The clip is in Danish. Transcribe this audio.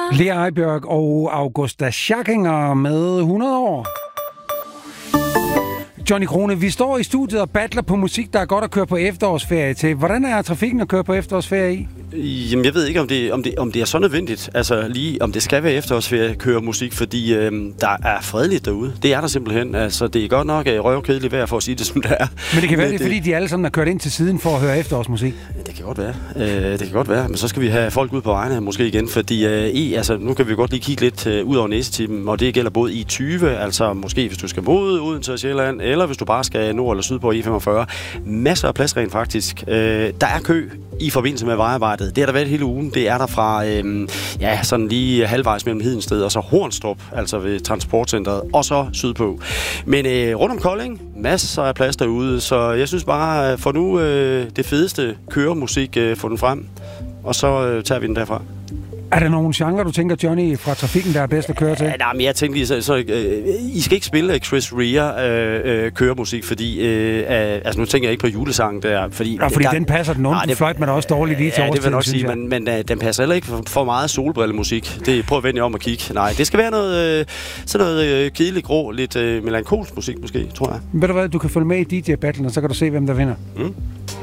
Lea Ejbjerg og Augusta Schackinger med 100 år. Johnny Krone, vi står i studiet og battler på musik, der er godt at køre på efterårsferie til. Hvordan er trafikken at køre på efterårsferie i? Jamen, jeg ved ikke, om det er så nødvendigt, altså lige om det skal være efterårsferie køre musik, fordi der er fredeligt derude. Det er der simpelthen. Altså, det er godt nok røvkedeligt vejr for at sige det, som det er. Men det kan være, det er fordi, de alle sammen er kørt ind til siden for at høre efterårsmusik. Det kan godt være. Det kan godt være, men så skal vi have folk ud på vejene måske igen, fordi altså, nu kan vi godt lige kigge lidt ud over næsetimen, og det gælder både I20, altså måske hvis du skal mod Odense og Sjælland, eller hvis du bare skal nord eller syd på I45. Masser af plads rent faktisk. Der er kø i forbindelse med vejarbejdet. Det har der været hele ugen. Det er der fra, sådan lige halvvejs mellem Hedensted og så Hornstrup, altså ved Transportcentret, og så sydpå. Men rundt om Kolding, masser af plads derude, så jeg synes bare, for nu det fedeste køremusik, få den frem, og så tager vi den derfra. Er der nogle genre, du tænker, Johnny, fra trafikken, der er bedst at køre til? Nej, men jeg tænkte lige, I skal ikke spille Chris Rea køremusik, fordi, nu tænker jeg ikke på julesangen der, fordi... Ja, fordi den passer den onde fløjt, men også dårligt lige til årstiden, det vil jeg nok sige, men den passer heller ikke for meget solbrillemusik. Prøv at vende jer om og kigge. Nej, det skal være noget kedeligt, grå, lidt melankolsk musik måske, tror jeg. Ved du hvad, du kan følge med i DJ-battlen, og så kan du se, hvem der vinder.